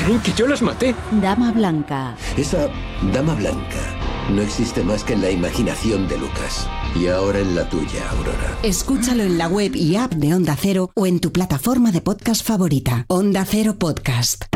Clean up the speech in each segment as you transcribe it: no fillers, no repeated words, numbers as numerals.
Dijeron que yo las maté. Dama Blanca. Esa dama blanca no existe más que en la imaginación de Lucas. Y ahora en la tuya, Aurora. Escúchalo en la web y app de Onda Cero o en tu plataforma de podcast favorita. Onda Cero Podcast.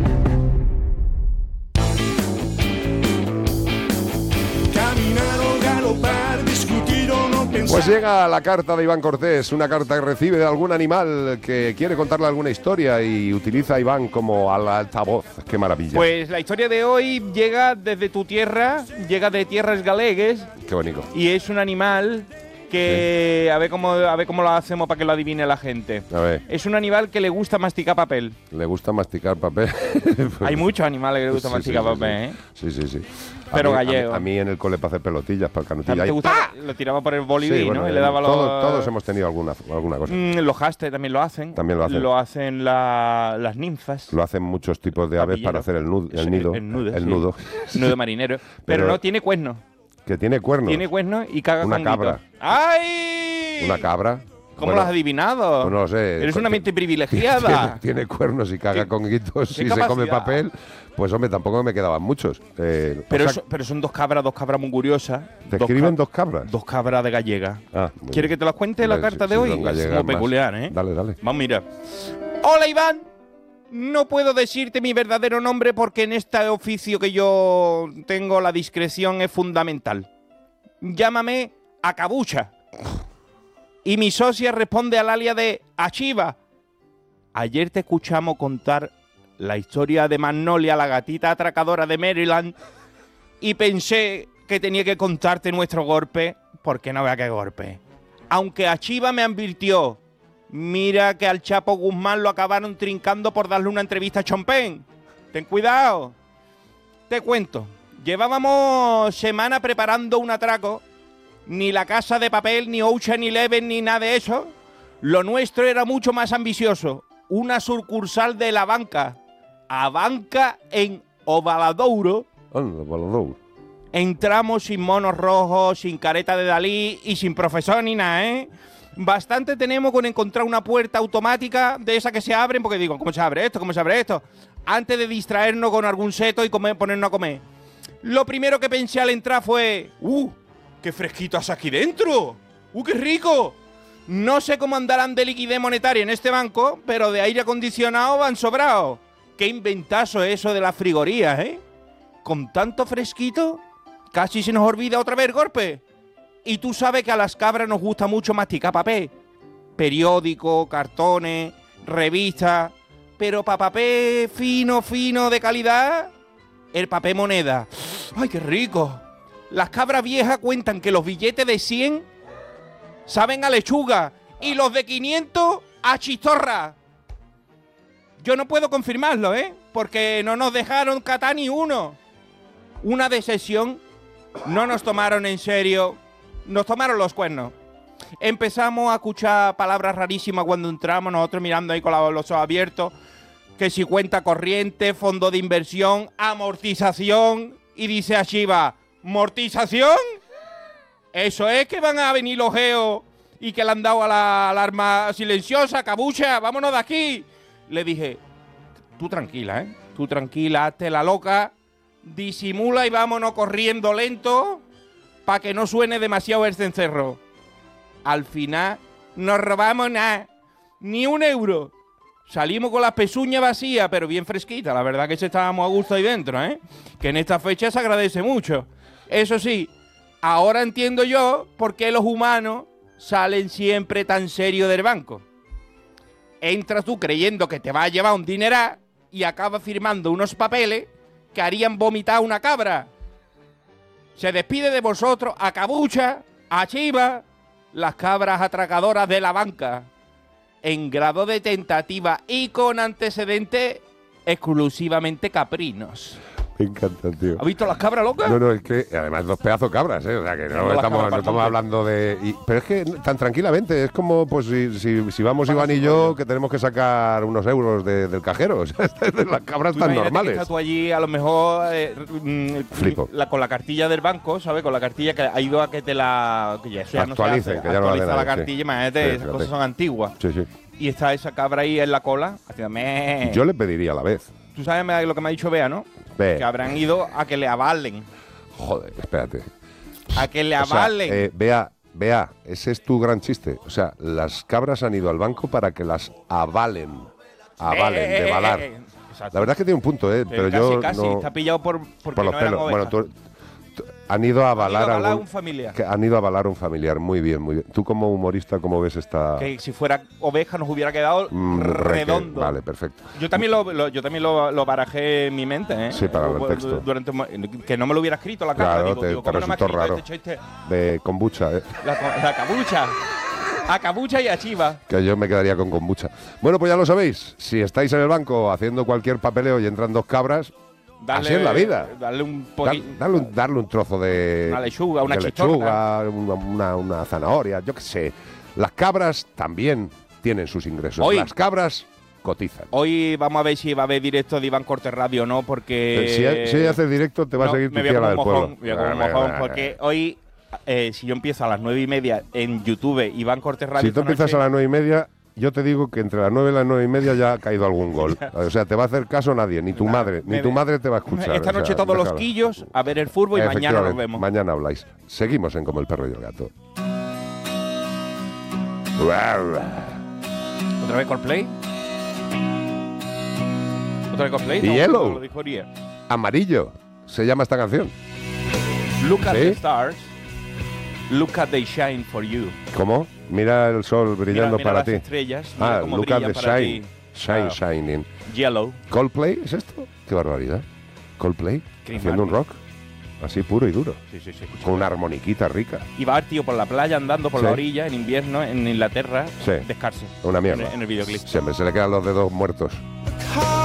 Caminar o galopar, discutir o no pensar. Pues llega la carta de Iván Cortés, una carta que recibe de algún animal que quiere contarle alguna historia y utiliza a Iván como al altavoz. ¡Qué maravilla! Pues la historia de hoy llega desde tu tierra, llega de tierras galegues. ¡Qué bonito! Y es un animal que... Sí. A ver cómo lo hacemos para que lo adivine la gente. A ver. Es un animal que le gusta masticar papel. ¿Le gusta masticar papel? Hay muchos animales que le gusta masticar papel, ¿eh? Sí. Pero gallego. A mí en el cole para hacer pelotillas, para el canutilla. ¿Te gusta? Lo tiraba por el boliví, bueno, ¿no? Y le daba todos hemos tenido alguna cosa. Los hastes también lo hacen. También lo hacen. Lo hacen las ninfas. Lo hacen muchos tipos de aves para hacer el nido. El nudo marinero. Pero no tiene cuernos. Que tiene cuernos. Tiene cuernos y caga una cabra. ¡Ay! Una cabra. ¿Cómo lo has adivinado? Pues no lo sé. Eres una mente privilegiada. Tiene cuernos y caga con guitos y se come papel. Pues hombre, tampoco me quedaban muchos. Pero son dos cabras muy curiosas. ¿Describen dos cabras? Dos cabras de gallega. ¿Quieres ¿Quieres que te las cuente la carta de hoy? Es muy peculiar, ¿eh? Dale. Vamos, mira. Hola, Iván. No puedo decirte mi verdadero nombre porque en este oficio que yo tengo la discreción es fundamental. Llámame Acabucha. Y mi socia responde al alias de Achiva. Ayer te escuchamos contar la historia de Magnolia, la gatita atracadora de Maryland, y pensé que tenía que contarte nuestro golpe, porque no vea qué golpe. Aunque Achiva me advirtió, mira que al Chapo Guzmán lo acabaron trincando por darle una entrevista a Chompen. Ten cuidado. Te cuento, llevábamos semana preparando un atraco. Ni La Casa de Papel, ni Ocean Eleven, ni nada de eso. Lo nuestro era mucho más ambicioso. Una sucursal de la banca. Abanca en Ovaladouro. Ovaladouro. Entramos sin monos rojos, sin careta de Dalí y sin profesor ni nada, ¿eh? Bastante tenemos con encontrar una puerta automática de esas que se abren, porque digo, ¿cómo se abre esto? ¿Cómo se abre esto? Antes de distraernos con algún seto y ponernos a comer. Lo primero que pensé al entrar fue... ¡Qué fresquito hace aquí dentro! ¡Qué rico! No sé cómo andarán de liquidez monetaria en este banco, pero de aire acondicionado van sobrados. ¡Qué inventazo eso de las frigorías, eh! Con tanto fresquito, casi se nos olvida otra vez el golpe. Y tú sabes que a las cabras nos gusta mucho masticar papel. Periódico, cartones, revistas. Pero para papel fino de calidad, el papel moneda. ¡Ay, qué rico! Las cabras viejas cuentan que los billetes de 100 saben a lechuga y los de 500 a chistorra. Yo no puedo confirmarlo, porque no nos dejaron catar ni uno. Una decepción, no nos tomaron en serio, nos tomaron los cuernos. Empezamos a escuchar palabras rarísimas cuando entramos, nosotros mirando ahí con los ojos abiertos, que si cuenta corriente, fondo de inversión, amortización, y dice a Shiva... ¿Mortización? Eso es que van a venir los geos y que le han dado a la alarma silenciosa, cabucha, vámonos de aquí. Le dije, tú tranquila, tú tranquila, hazte la loca, disimula y vámonos corriendo lento para que no suene demasiado el cencerro. Al final no robamos nada, ni un euro. Salimos con las pezuñas vacías, pero bien fresquitas. La verdad que estábamos a gusto ahí dentro, que en esta fecha se agradece mucho. Eso sí, ahora entiendo yo por qué los humanos salen siempre tan serios del banco. Entras tú creyendo que te va a llevar un dineral y acabas firmando unos papeles que harían vomitar una cabra. Se despide de vosotros Acabucha, Achiva, las cabras atracadoras de la banca, en grado de tentativa y con antecedentes exclusivamente caprinos. Me encanta, tío. ¿Has visto las cabras locas? No, es que además dos pedazos cabras, O sea, que no estamos hablando de... pero es que tan tranquilamente, es como pues si vamos Iván y yo, que tenemos que sacar unos euros del cajero. O sea, las cabras tan normales. Que estás tú allí, a lo mejor... Flipo. Con la cartilla del banco, ¿sabes? Con la cartilla que ha ido a que te la... Que ya, eso ya actualice, no se hace. que ya no Actualiza la cartilla, imagínate, esas cosas son antiguas. Sí. Y está esa cabra ahí en la cola, haciendo... Yo le pediría a la vez. Tú sabes lo que me ha dicho Bea, ¿no? Ve. Que habrán ido a que le avalen. Joder, espérate. A que le O sea, avalen. Bea, ese es tu gran chiste. O sea, las cabras han ido al banco para que las avalen. De valar. Exacto. La verdad es que tiene un punto, pero yo casi, no... está pillado porque por los no eran pelos. ovejas. Bueno, han ido a avalar a un familiar. Han ido a avalar a un familiar. Muy bien, muy bien. Tú como humorista, ¿cómo ves esta...? Que si fuera oveja nos hubiera quedado redondo. Vale, perfecto. Yo también lo barajé en mi mente, ¿eh? Sí, para el texto. Que no me lo hubiera escrito la cara. Claro, te ¿cómo no me ha resultó escrito raro. este chiste? De kombucha, La cabucha. A cabucha y a chiva. Que yo me quedaría con kombucha. Bueno, pues ya lo sabéis. Si estáis en el banco haciendo cualquier papeleo y entran dos cabras, así es la vida. Darle un poquito. Darle un trozo de... Una lechuga, una de chistorra. lechuga, una zanahoria, yo qué sé. Las cabras también tienen sus ingresos. Hoy- Las cabras cotizan. Hoy vamos a ver si va a haber directo de Iván Cortés Radio o no, porque... Si haces directo, te va a seguir tu me voy a tía la comer del un pueblo. mojón, me voy a comer un mojón, porque hoy, si yo empiezo a las 9:30 en YouTube, Iván Cortés Radio... Si tú empiezas a las 9:30, yo te digo que entre las 9 y las 9:30 ya ha caído algún gol. O sea, te va a hacer caso nadie, ni tu madre. Ni tu madre te va a escuchar. Esta o sea, noche todos los déjalo. quillos a ver el fútbol y mañana nos Efectivamente, vemos. Mañana habláis. Seguimos en Como el perro y el gato. ¿Otra vez Coldplay? ¿Otra vez Coldplay? Y Yellow. Lo dijo Uriel. Amarillo se llama esta canción. Look at ¿Sí? the stars. Look at they shine for you. ¿Cómo? Mira el sol brillando Mira para las ti. estrellas. Mira cómo look at brillan the para shine. ti. Shine, Claro. shining. Yellow. ¿Coldplay es esto? Qué barbaridad. ¿Coldplay? Chris Haciendo un Martin. rock. Así puro y duro. Sí, sí, sí. Con una armoniquita rica. Y va el tío por la playa andando por Sí. la orilla en invierno en Inglaterra, Sí. descalzo. Una mierda. En el videoclip. Siempre se le quedan los dedos muertos.